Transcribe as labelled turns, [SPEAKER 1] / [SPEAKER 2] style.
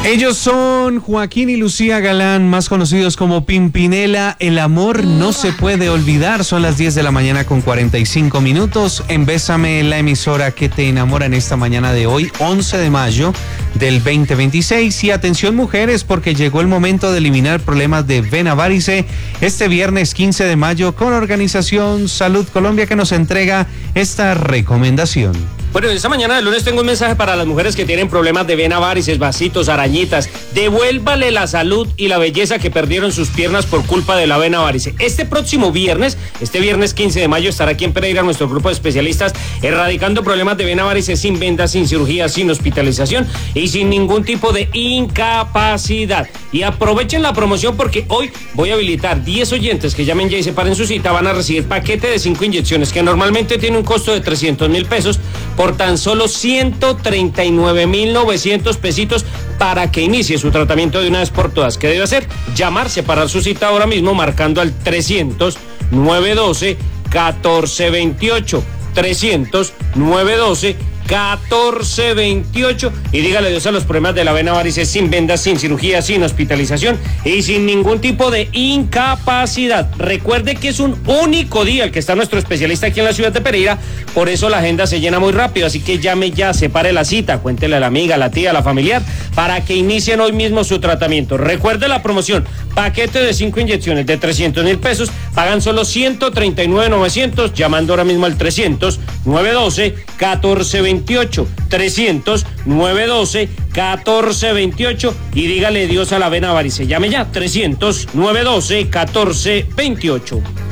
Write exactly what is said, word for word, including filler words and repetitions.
[SPEAKER 1] Ellos son Joaquín y Lucía Galán, más conocidos como Pimpinela. El amor no se puede olvidar. Son las diez de la mañana con cuarenta y cinco minutos. En Bésame, la emisora que te enamora en esta mañana de hoy, once de mayo del veinte veintiséis. Y atención, mujeres, porque llegó el momento de eliminar problemas de vena varice este viernes quince de mayo con Organización Salud Colombia, que nos entrega esta recomendación.
[SPEAKER 2] Bueno, esta mañana de lunes tengo un mensaje para las mujeres que tienen problemas de vena varices, vasitos, arañitas. Devuélvale la salud y la belleza que perdieron sus piernas por culpa de la vena varice. Este próximo viernes, este viernes quince de mayo, estará aquí en Pereira nuestro grupo de especialistas erradicando problemas de vena varice sin vendas, sin cirugía, sin hospitalización y sin ningún tipo de incapacidad. Y aprovechen la promoción porque hoy voy a habilitar diez oyentes que llamen ya y separen su cita. Van a recibir paquete de cinco inyecciones que normalmente tiene un costo de trescientos mil pesos por tan solo ciento treinta y nueve mil novecientos pesitos para que inicie su tratamiento de una vez por todas. ¿Qué debe hacer? Llamar, separar su cita ahora mismo marcando al trescientos, nueve doce, catorce veintiocho. trescientos, nueve doce, catorce veintiocho y dígale adiós a los problemas de la vena varice sin vendas, sin cirugía, sin hospitalización y sin ningún tipo de incapacidad. Recuerde que es un único día el que está nuestro especialista aquí en la ciudad de Pereira, por eso la agenda se llena muy rápido, así que llame ya, separe la cita, cuéntele a la amiga, a la tía, a la familiar, para que inicien hoy mismo su tratamiento. Recuerde la promoción, paquete de cinco inyecciones de trescientos mil pesos, pagan solo ciento treinta y nueve mil novecientos, llamando ahora mismo al trescientos, nueve doce, catorce veintiocho, trescientos, nueve doce, catorce veintiocho y dígale adiós a la vena varice. Llame ya, trescientos, nueve doce, catorce veintiocho.